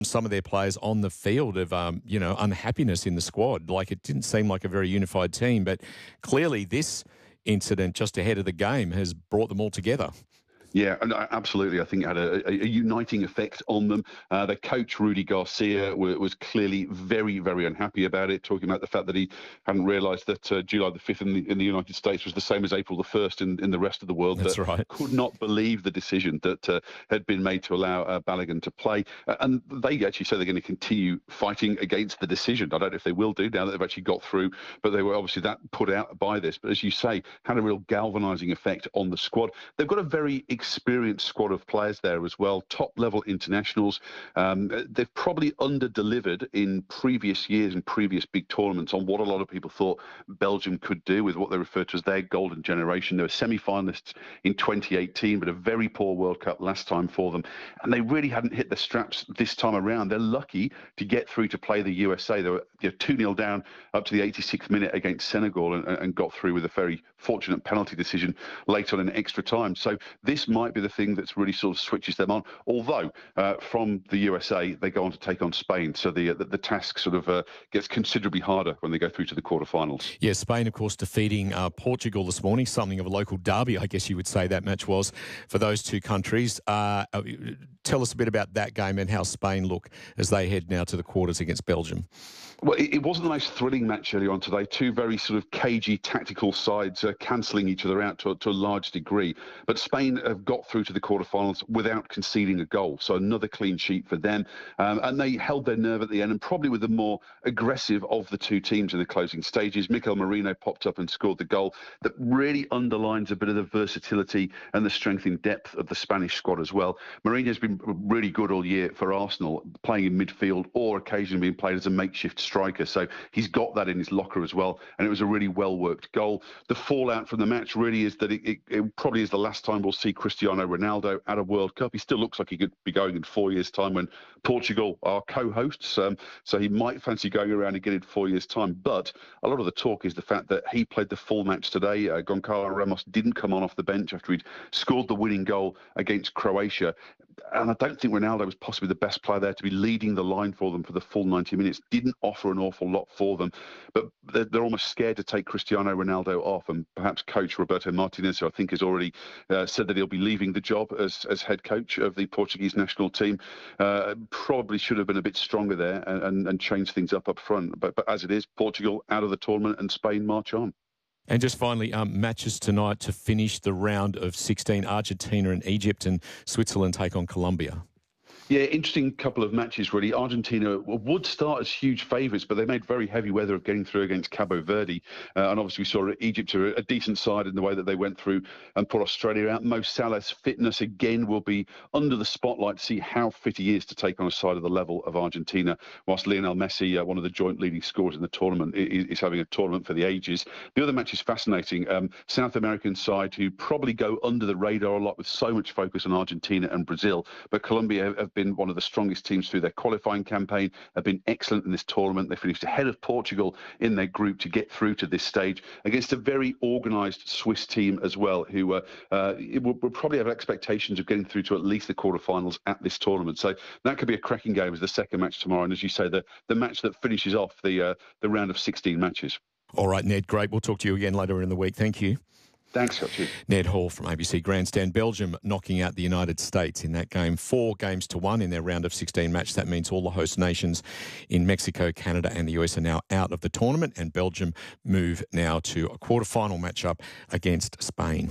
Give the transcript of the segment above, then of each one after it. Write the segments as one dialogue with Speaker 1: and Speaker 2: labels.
Speaker 1: some of their players on the field of, unhappiness in the squad. Like, it didn't seem like a very unified team, but clearly this incident just ahead of the game has brought them all together.
Speaker 2: Yeah, and absolutely. I think it had a uniting effect on them. Their coach, Rudy Garcia, was clearly very, very unhappy about it, talking about the fact that he hadn't realised that July the 5th in the United States was the same as April the 1st in the rest of the world.
Speaker 1: That's right.
Speaker 2: Could not believe the decision that had been made to allow Balogun to play. And they actually said they're going to continue fighting against the decision. I don't know if they will do now that they've actually got through, but they were obviously that put out by this. But as you say, had a real galvanising effect on the squad. They've got a very experienced squad of players there as well, top-level internationals. They've probably under-delivered in previous years and previous big tournaments on what a lot of people thought Belgium could do with what they referred to as their golden generation. They were semi-finalists in 2018, but a very poor World Cup last time for them. And they really hadn't hit the straps this time around. They're lucky to get through to play the USA. They were 2-0 down up to the 86th minute against Senegal and got through with a very fortunate penalty decision late on in extra time. So this might be the thing that's really sort of switches them on. Although from the USA, they go on to take on Spain. So the task sort of gets considerably harder when they go through to the quarterfinals.
Speaker 1: Yeah, Spain, of course, defeating Portugal this morning, something of a local derby, I guess you would say that match was for those two countries. Tell us a bit about that game and how Spain look as they head now to the quarters against Belgium.
Speaker 2: Well, it wasn't the most thrilling match earlier on today. Two very sort of cagey tactical sides cancelling each other out to a large degree. But Spain have got through to the quarterfinals without conceding a goal. So another clean sheet for them. And they held their nerve at the end and probably with the more aggressive of the two teams in the closing stages. Mikel Merino popped up and scored the goal that really underlines a bit of the versatility and the strength in depth of the Spanish squad as well. Merino's been really good all year for Arsenal, playing in midfield or occasionally being played as a makeshift striker. So he's got that in his locker as well. And it was a really well-worked goal. The fallout from the match really is that it probably is the last time we'll see Cristiano Ronaldo at a World Cup. He still looks like he could be going in 4 years' time when Portugal are co-hosts. So he might fancy going around again in 4 years' time. But a lot of the talk is the fact that he played the full match today. Goncalo Ramos didn't come on off the bench after he'd scored the winning goal against Croatia. And I don't think Ronaldo was possibly the best player there to be leading the line for them for the full 90 minutes. Didn't offer an awful lot for them. But they're almost scared to take Cristiano Ronaldo off. And perhaps coach Roberto Martinez, who I think has already said that he'll be leaving the job as head coach of the Portuguese national team, probably should have been a bit stronger there and changed things up front. But as it is, Portugal out of the tournament and Spain march on.
Speaker 1: And just finally, matches tonight to finish the round of 16. Argentina and Egypt, and Switzerland take on Colombia.
Speaker 2: Yeah, interesting couple of matches, really. Argentina would start as huge favourites, but they made very heavy weather of getting through against Cabo Verde. And obviously we saw Egypt are a decent side in the way that they went through and put Australia out. Mo Salah's fitness, again, will be under the spotlight to see how fit he is to take on a side of the level of Argentina, whilst Lionel Messi, one of the joint leading scorers in the tournament, is having a tournament for the ages. The other match is fascinating. South American side who probably go under the radar a lot with so much focus on Argentina and Brazil, but Colombia have been one of the strongest teams through their qualifying campaign, have been excellent in this tournament. They finished ahead of Portugal in their group to get through to this stage against a very organised Swiss team as well, who will probably have expectations of getting through to at least the quarterfinals at this tournament. So that could be a cracking game as the second match tomorrow. And as you say, the match that finishes off the round of 16 matches. All
Speaker 1: right, Ned, great. We'll talk to you again later in the week. Thank you.
Speaker 2: Thanks, Scott.
Speaker 1: Ned Hall from ABC Grandstand. Belgium knocking out the United States in that game, 4-1 in their round of 16 match. That means all the host nations in Mexico, Canada and the US are now out of the tournament, and Belgium move now to a quarter-final matchup against Spain.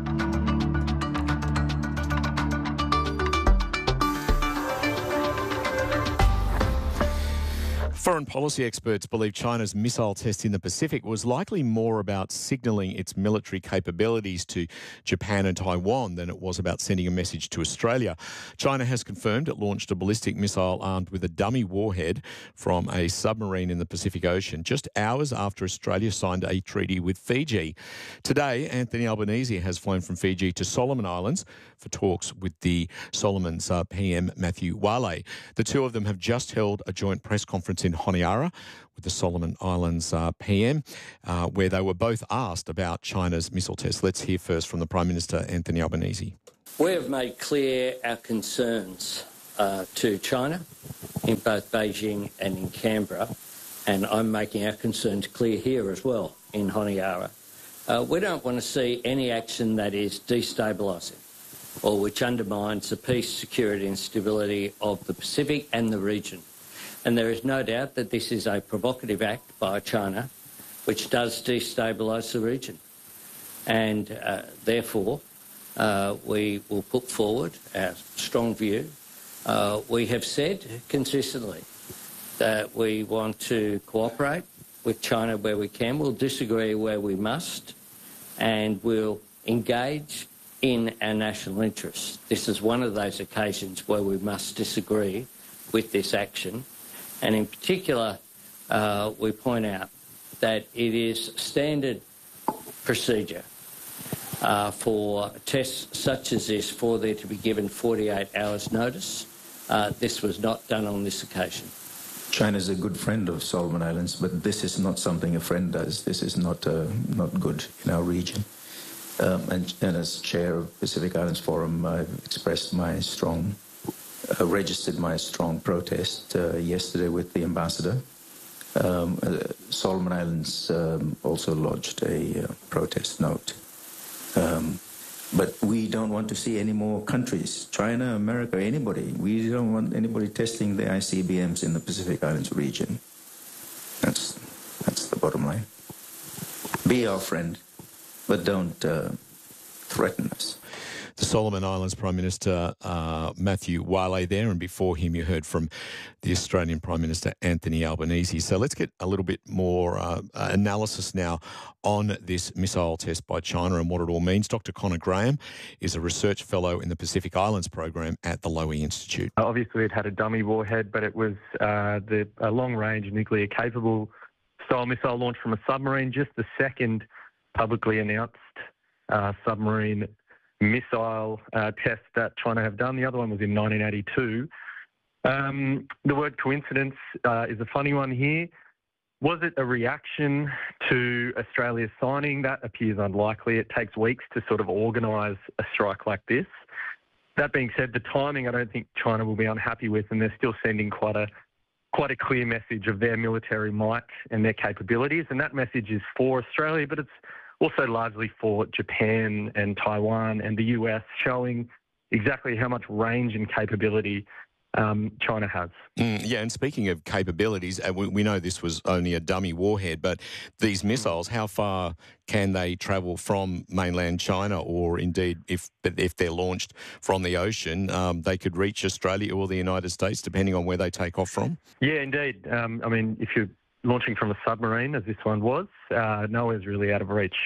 Speaker 1: Foreign policy experts believe China's missile test in the Pacific was likely more about signalling its military capabilities to Japan and Taiwan than it was about sending a message to Australia. China has confirmed it launched a ballistic missile armed with a dummy warhead from a submarine in the Pacific Ocean just hours after Australia signed a treaty with Fiji. Today, Anthony Albanese has flown from Fiji to Solomon Islands for talks with the Solomons PM Matthew Wale. The two of them have just held a joint press conference in Honiara with the Solomon Islands PM, where they were both asked about China's missile test. Let's hear first from the Prime Minister, Anthony Albanese.
Speaker 3: We have made clear our concerns to China in both Beijing and in Canberra, and I'm making our concerns clear here as well in Honiara. We don't want to see any action that is destabilising or which undermines the peace, security and stability of the Pacific and the region. And there is no doubt that this is a provocative act by China which does destabilise the region. And therefore, we will put forward our strong view. We have said consistently that we want to cooperate with China where we can. We'll disagree where we must, and we'll engage in our national interests. This is one of those occasions where we must disagree with this action. And in particular, we point out that it is standard procedure for tests such as this for there to be given 48 hours notice. This was not done on this occasion.
Speaker 4: China is a good friend of Solomon Islands, but this is not something a friend does. This is not good in our region. And as chair of Pacific Islands Forum, I've expressed my registered my strong protest yesterday with the ambassador. Solomon Islands also lodged a protest note. But we don't want to see any more countries, China, America, anybody. We don't want anybody testing the ICBMs in the Pacific Islands region. That's the bottom line. Be our friend, but don't threaten us.
Speaker 1: The Solomon Islands Prime Minister Matthew Wale there, and before him you heard from the Australian Prime Minister Anthony Albanese. So let's get a little bit more analysis now on this missile test by China and what it all means. Dr. Connor Graham is a research fellow in the Pacific Islands program at the Lowy Institute.
Speaker 5: Obviously it had a dummy warhead, but it was a long-range nuclear-capable style missile launched from a submarine, just the second publicly announced submarine missile test that China have done. The other one was in 1982. The word coincidence is a funny one here. Was it a reaction to Australia signing? That appears unlikely. It takes weeks to sort of organise a strike like this. That being said, the timing I don't think China will be unhappy with, and they're still sending quite a clear message of their military might and their capabilities, and that message is for Australia, but it's also largely for Japan and Taiwan and the US, showing exactly how much range and capability China has.
Speaker 1: Yeah, and speaking of capabilities, we know this was only a dummy warhead, but these missiles, how far can they travel from mainland China, or indeed, if they're launched from the ocean, they could reach Australia or the United States, depending on where they take off from?
Speaker 5: Yeah, indeed. I mean, if you're launching from a submarine, as this one was, nowhere's really out of reach.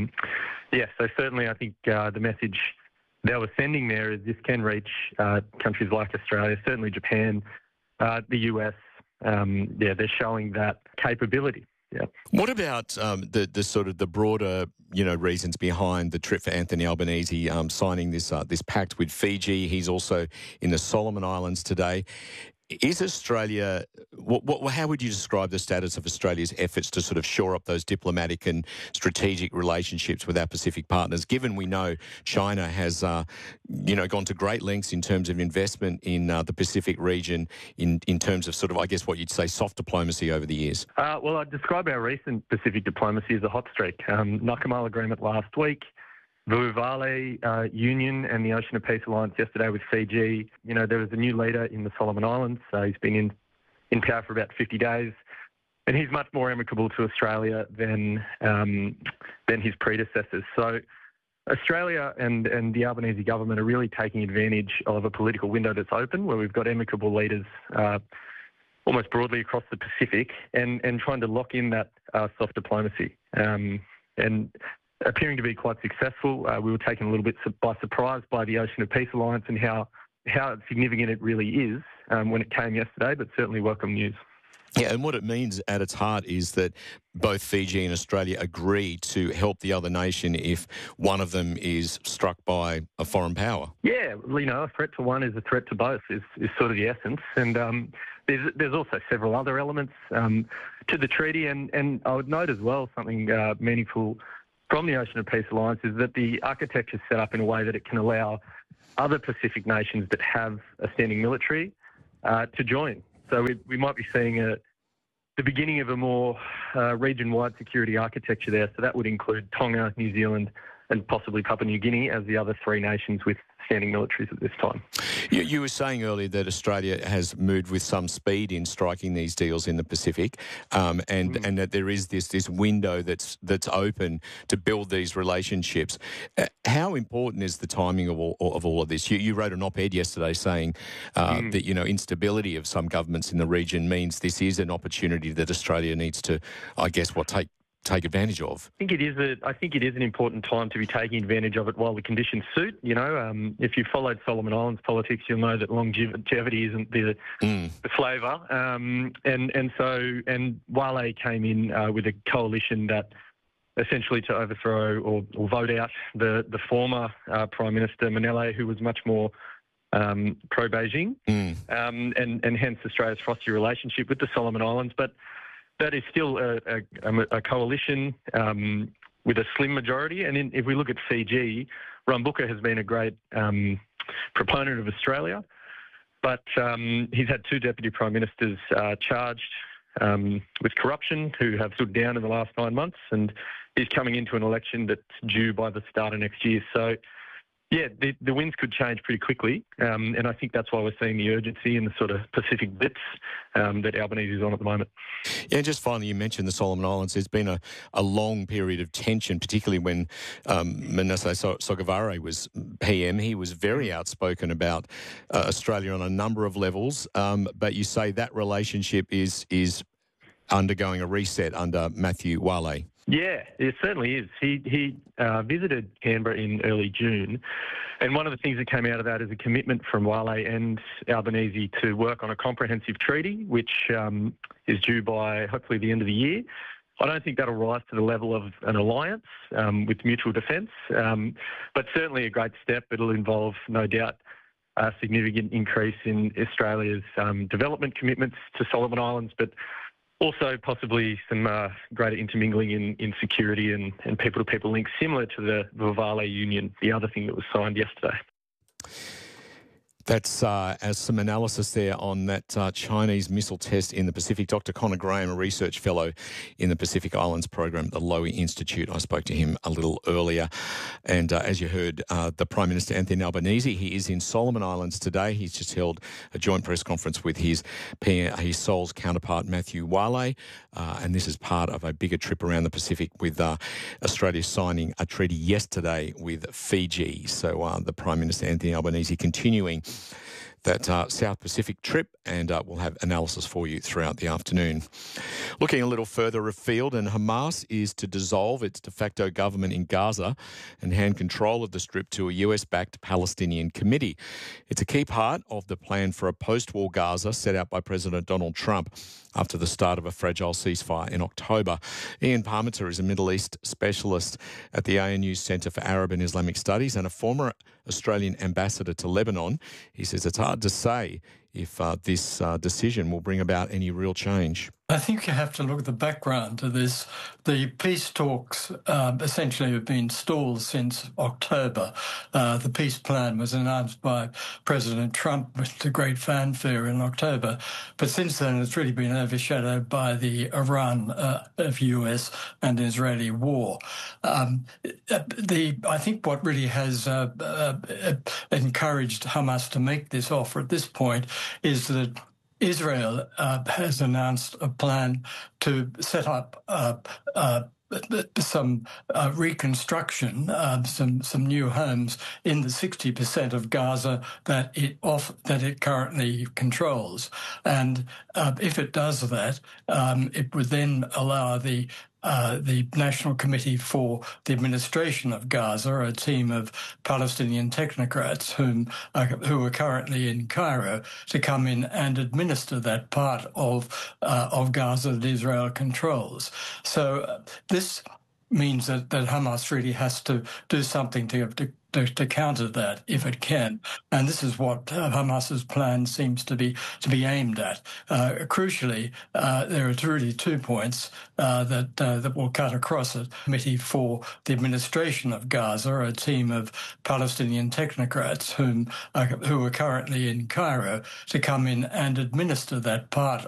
Speaker 5: So certainly I think the message they were sending there is this can reach countries like Australia, certainly Japan, the US. They're showing that capability. Yeah.
Speaker 1: What about the sort of the broader, reasons behind the trip for Anthony Albanese signing this pact with Fiji? He's also in the Solomon Islands today. Is Australia, how would you describe the status of Australia's efforts to sort of shore up those diplomatic and strategic relationships with our Pacific partners, given we know China has, gone to great lengths in terms of investment in the Pacific region, in terms of sort of, I guess, what you'd say, soft diplomacy over the years?
Speaker 5: Well, I'd describe our recent Pacific diplomacy as a hot streak. Nakamal agreement last week, Vuuvale Union and the Ocean of Peace Alliance yesterday with Fiji. There was a new leader in the Solomon Islands. He's been in power for about 50 days, and he's much more amicable to Australia than his predecessors. So Australia and the Albanese government are really taking advantage of a political window that's open, where we've got amicable leaders almost broadly across the Pacific, and trying to lock in that soft diplomacy. And appearing to be quite successful. We were taken a little bit by surprise by the Ocean of Peace Alliance and how significant it really is when it came yesterday, but certainly welcome news.
Speaker 1: Yeah, and what it means at its heart is that both Fiji and Australia agree to help the other nation if one of them is struck by a foreign power.
Speaker 5: Yeah, a threat to one is a threat to both is sort of the essence. And there's also several other elements to the treaty. And I would note as well something meaningful from the Ocean of Peace Alliance is that the architecture is set up in a way that it can allow other Pacific nations that have a standing military to join. So we might be seeing the beginning of a more region-wide security architecture there. So that would include Tonga, New Zealand, and possibly Papua New Guinea as the other three nations with standing militaries at this time.
Speaker 1: You were saying earlier that Australia has moved with some speed in striking these deals in the Pacific, and that there is this window that's open to build these relationships. How important is the timing of all of this? You wrote an op-ed yesterday saying that instability of some governments in the region means this is an opportunity that Australia needs to, I guess, take advantage of.
Speaker 5: I think it is an important time to be taking advantage of it while the conditions suit. If you followed Solomon Islands politics, you'll know that longevity isn't the flavour. And Wale came in with a coalition that essentially to overthrow or vote out the former Prime Minister Manele, who was much more pro-Beijing, and hence Australia's frosty relationship with the Solomon Islands. But that is still a coalition with a slim majority. And if we look at Fiji, Rambuka has been a great proponent of Australia, but he's had two deputy prime ministers charged with corruption who have stood down in the last 9 months, and he's coming into an election that's due by the start of next year. So, yeah, the winds could change pretty quickly, and I think that's why we're seeing the urgency in the sort of Pacific blitz that Albanese is on at the moment.
Speaker 1: Yeah, just finally, you mentioned the Solomon Islands. There's been a long period of tension, particularly when Manasseh Sogavare was PM. He was very outspoken about Australia on a number of levels, but you say that relationship is undergoing a reset under Matthew Wale.
Speaker 5: Yeah, it certainly is. He visited Canberra in early June, and one of the things that came out of that is a commitment from Wale and Albanese to work on a comprehensive treaty, which is due by hopefully the end of the year. I don't think that'll rise to the level of an alliance with mutual defence, but certainly a great step. It'll involve, no doubt, a significant increase in Australia's development commitments to Solomon Islands, but also possibly some greater intermingling in security and people-to-people links, similar to the Vale Union, the other thing that was signed yesterday.
Speaker 1: That's as some analysis there on that Chinese missile test in the Pacific. Dr. Connor Graham, a research fellow in the Pacific Islands program at the Lowy Institute. I spoke to him a little earlier. And as you heard, the Prime Minister, Anthony Albanese, he is in Solomon Islands today. He's just held a joint press conference with his Seoul's counterpart, Matthew Wale. And this is part of a bigger trip around the Pacific with Australia signing a treaty yesterday with Fiji. So the Prime Minister, Anthony Albanese, continuing that South Pacific trip, and we'll have analysis for you throughout the afternoon. Looking a little further afield, and Hamas is to dissolve its de facto government in Gaza and hand control of the Strip to a US-backed Palestinian committee. It's a key part of the plan for a post-war Gaza set out by President Donald Trump after the start of a fragile ceasefire in October. Ian Parmenter is a Middle East specialist at the ANU Centre for Arab and Islamic Studies and a former Australian ambassador to Lebanon. He says it's hard to say if this decision will bring about any real change.
Speaker 6: I think you have to look at the background to this. The peace talks essentially have been stalled since October. The peace plan was announced by President Trump with the great fanfare in October. But since then, it's really been overshadowed by the Iran of US and Israeli war. I think what really has encouraged Hamas to make this offer at this point is that Israel has announced a plan to set up some reconstruction, some new homes in the 60% of Gaza that it currently controls. And if it does that, it would then allow the National Committee for the Administration of Gaza, a team of Palestinian technocrats who are currently in Cairo, to come in and administer that part of Gaza that Israel controls. So this means that Hamas really has to do something to to counter that if it can. And this is what Hamas's plan seems to be aimed at. Crucially, there are really 2 points that will cut across it. Committee for the Administration of Gaza, a team of Palestinian technocrats who are currently in Cairo to come in and administer that part